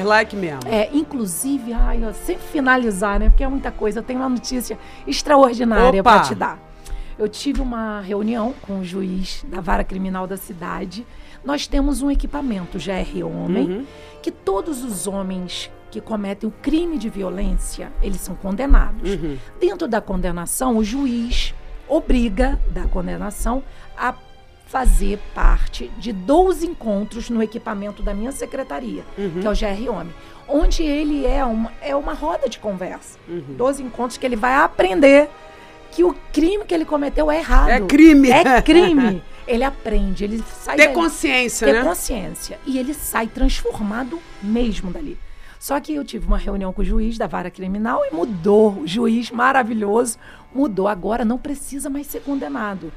like mesmo. Inclusive, eu sempre finalizar, né? Porque é muita coisa. Eu tenho uma notícia extraordinária para te dar. Eu tive uma reunião com o juiz da Vara Criminal da cidade. Nós temos um equipamento, GR Homem, que todos os homens que cometem o crime de violência, eles são condenados. Dentro da condenação, o juiz obriga da condenação a fazer parte de 12 encontros no equipamento da minha secretaria, que é o GR Homem, onde ele é uma roda de conversa. 12 encontros que ele vai aprender que o crime que ele cometeu é errado. É crime. É crime. Ele aprende, ele sai... Ter consciência, né? Ter consciência. E ele sai transformado mesmo dali. Só que eu tive uma reunião com o juiz da Vara Criminal e mudou. O juiz maravilhoso mudou. Agora não precisa mais ser condenado.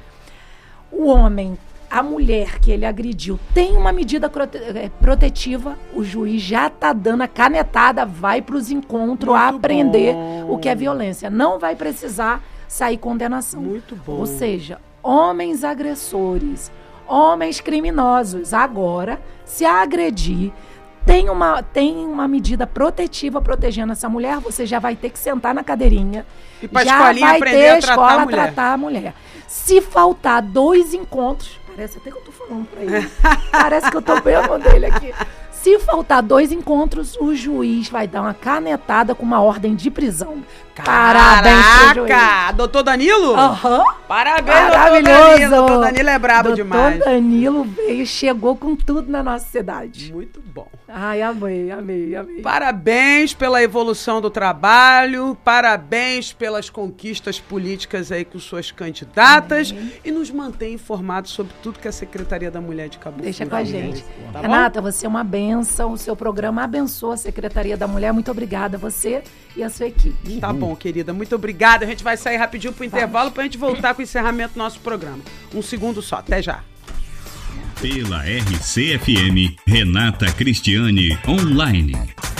O homem, a mulher que ele agrediu, tem uma medida protetiva. O juiz já está dando a canetada, vai para os encontros a aprender o que é violência. Não vai precisar sair condenação. Muito bom. Ou seja, homens agressores, homens criminosos, agora, se agredir, tem uma medida protetiva protegendo essa mulher, você já vai ter que sentar na cadeirinha, e pra já escolinha vai aprender ter a a escola mulher. tratar a mulher. Se faltar 2 encontros, parece até que eu tô falando pra ele, parece que eu tô vendo dele aqui. Se faltar 2 encontros, o juiz vai dar uma canetada com uma ordem de prisão. Parabéns pro juiz. Caraca! Doutor Danilo? Parabéns, maravilhoso. doutor Danilo. Doutor Danilo é brabo demais. Doutor Danilo veio, chegou com tudo na nossa cidade. Muito bom. Ai, amei. Parabéns pela evolução do trabalho, parabéns pelas conquistas políticas aí com suas candidatas. E nos mantém informados sobre tudo que a Secretaria da Mulher de Cabo Frio deixa com a gente. Tá Renata, você é uma bênção, o seu programa abençoa a Secretaria da Mulher. Muito obrigada, você e a sua equipe. Tá bom, querida, muito obrigada. A gente vai sair rapidinho pro intervalo pra gente voltar com o encerramento do nosso programa. 1 segundo só, até já. Pela RCFM, Renata Cristiane Online.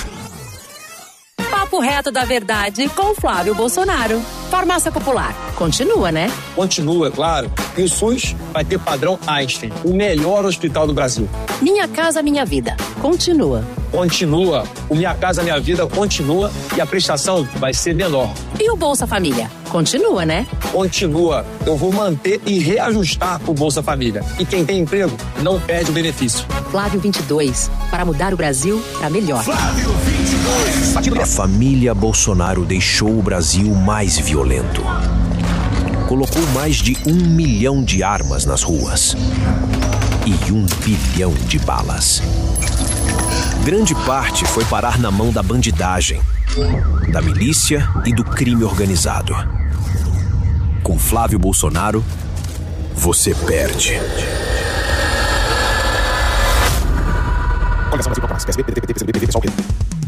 Papo reto da verdade com Flávio Bolsonaro. Farmácia Popular. Continua, né? Continua, claro. E o SUS vai ter padrão Einstein, o melhor hospital do Brasil. Minha Casa Minha Vida. Continua. Continua. O Minha Casa Minha Vida continua e a prestação vai ser menor. E o Bolsa Família? Continua, né? Continua. Eu vou manter e reajustar o Bolsa Família. E quem tem emprego não perde o benefício. Flávio 22. Para mudar o Brasil para melhor. Flávio 22. A família Bolsonaro deixou o Brasil mais violento. Colocou mais de 1 milhão de armas nas ruas. E 1 bilhão de balas. Grande parte foi parar na mão da bandidagem, da milícia e do crime organizado. Com Flávio Bolsonaro, você perde. Coligação Brasil Popular, PSB, PDT, PCB, PSOL,